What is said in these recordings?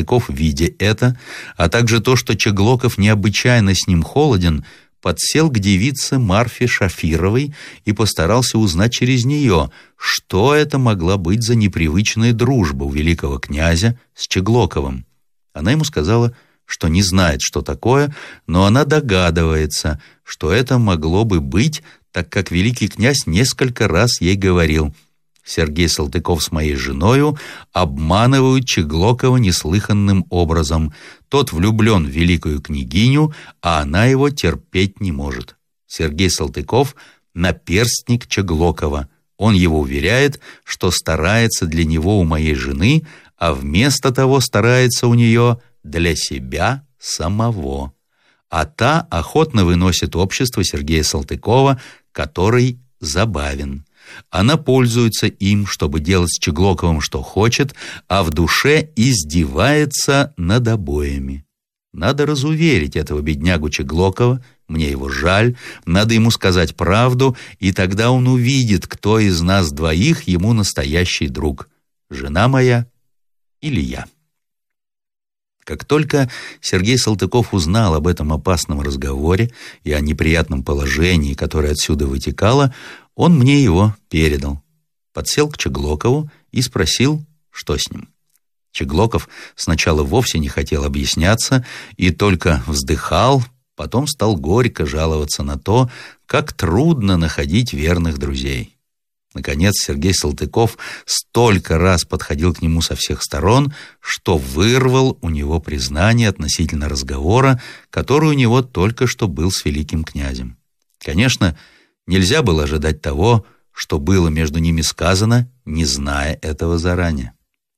Салтыков, видя это, а также то, что Чеглоков необычайно с ним холоден, подсел к девице Марфе Шафировой и постарался узнать через нее, что это могла быть за непривычная дружба у великого князя с Чеглоковым. Она ему сказала, что не знает, что такое, но она догадывается, что это могло бы быть, так как великий князь несколько раз ей говорил: «Сергей Салтыков с моей женою обманывают Чеглокова неслыханным образом. Тот влюблен в великую княгиню, а она его терпеть не может. Сергей Салтыков — наперстник Чеглокова. Он его уверяет, что старается для него у моей жены, а вместо того старается у нее для себя самого. А та охотно выносит общество Сергея Салтыкова, который забавен. Она пользуется им, чтобы делать с Чеглоковым что хочет, а в душе издевается над обоими. Надо разуверить этого беднягу Чеглокова, мне его жаль, надо ему сказать правду, и тогда он увидит, кто из нас двоих ему настоящий друг, жена моя или я». Как только Сергей Салтыков узнал об этом опасном разговоре и о неприятном положении, которое отсюда вытекало, он мне его передал. Подсел к Чеглокову и спросил, что с ним. Чеглоков сначала вовсе не хотел объясняться и только вздыхал, потом стал горько жаловаться на то, как трудно находить верных друзей. Наконец Сергей Салтыков столько раз подходил к нему со всех сторон, что вырвал у него признание относительно разговора, который у него только что был с великим князем. Конечно, нельзя было ожидать того, что было между ними сказано, не зная этого заранее.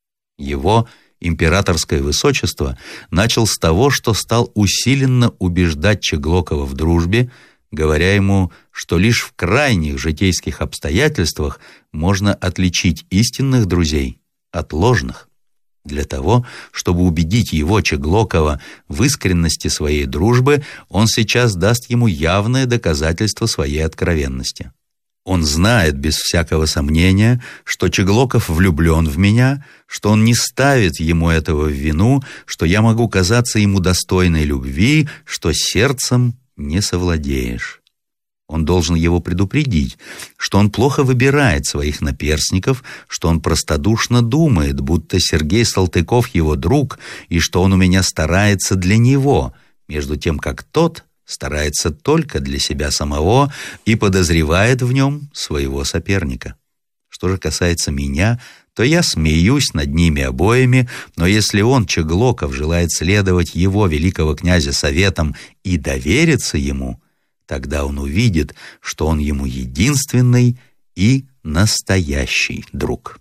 Его императорское высочество начал с того, что стал усиленно убеждать Чеглокова в дружбе, говоря ему, что лишь в крайних житейских обстоятельствах можно отличить истинных друзей от ложных. Для того, чтобы убедить его, Чеглокова, в искренности своей дружбы, он сейчас даст ему явное доказательство своей откровенности. Он знает без всякого сомнения, что Чеглоков влюблен в меня, что он не ставит ему этого в вину, что я могу казаться ему достойной любви, что сердцем не совладеешь. Он должен его предупредить, что он плохо выбирает своих наперстников, что он простодушно думает, будто Сергей Салтыков его друг, и что он у меня старается для него, между тем как тот старается только для себя самого и подозревает в нем своего соперника. Что же касается меня, то я смеюсь над ними обоими, но если он, Чеглоков, желает следовать его великого князя советам и довериться ему, тогда он увидит, что он ему единственный и настоящий друг.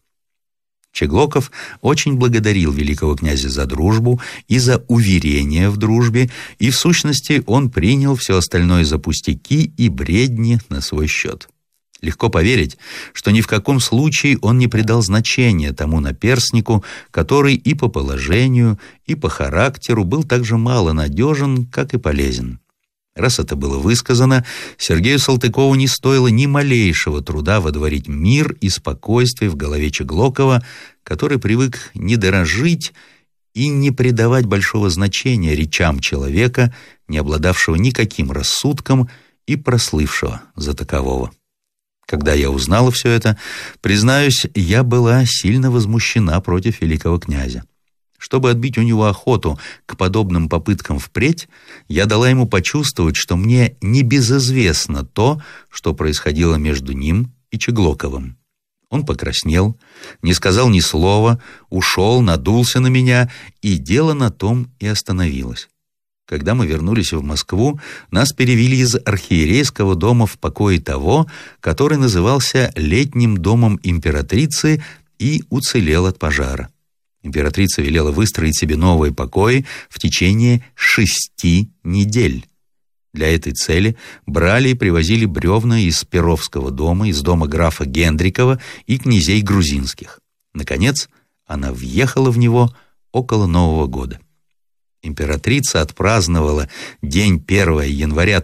Чеглоков очень благодарил великого князя за дружбу и за уверение в дружбе, и в сущности он принял все остальное за пустяки и бредни на свой счет. Легко поверить, что ни в каком случае он не придал значения тому наперстнику, который и по положению, и по характеру был так же мало надежен, как и полезен. Раз это было высказано, Сергею Салтыкову не стоило ни малейшего труда водворить мир и спокойствие в голове Чеглокова, который привык не дорожить и не придавать большого значения речам человека, не обладавшего никаким рассудком и прослывшего за такового. Когда я узнала все это, признаюсь, я была сильно возмущена против великого князя. Чтобы отбить у него охоту к подобным попыткам впредь, я дала ему почувствовать, что мне небезызвестно то, что происходило между ним и Чеглоковым. Он покраснел, не сказал ни слова, ушел, надулся на меня, и дело на том и остановилось. Когда мы вернулись в Москву, нас перевели из архиерейского дома в покои того, который назывался Летним домом императрицы и уцелел от пожара. Императрица велела выстроить себе новые покои в течение 6 недель. Для этой цели брали и привозили бревна из Перовского дома, из дома графа Гендрикова и князей грузинских. Наконец, она въехала в него около Нового года. Императрица отпраздновала день 1 января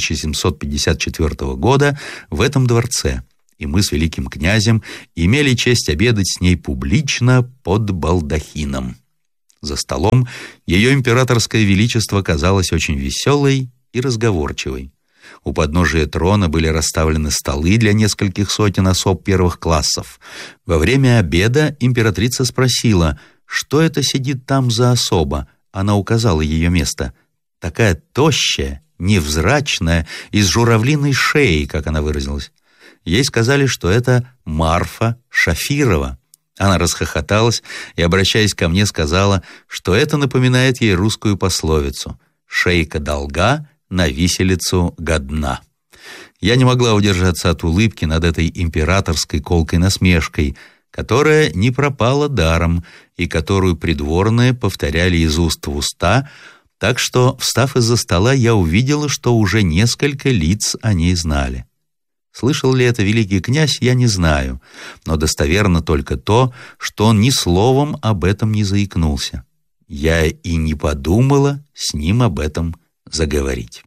1754 года в этом дворце, и мы с великим князем имели честь обедать с ней публично под балдахином. За столом ее императорское величество казалось очень веселой и разговорчивой. У подножия трона были расставлены столы для нескольких сотен особ первых классов. Во время обеда императрица спросила, что это сидит там за особа. Она указала ее место. Такая тощая, невзрачная, из журавлиной шеи, как она выразилась. Ей сказали, что это Марфа Шафирова. Она расхохоталась и, обращаясь ко мне, сказала, что это напоминает ей русскую пословицу «Шейка долга, на виселицу годна». Я не могла удержаться от улыбки над этой императорской колкой насмешкой, которая не пропала даром и которую придворные повторяли из уст в уста, так что, встав из-за стола, я увидела, что уже несколько лиц о ней знали. Слышал ли это великий князь, я не знаю, но достоверно только то, что он ни словом об этом не заикнулся. Я и не подумала с ним об этом заговорить.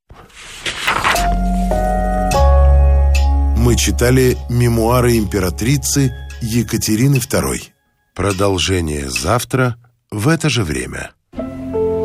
Мы читали мемуары императрицы Екатерины II. Продолжение завтра в это же время.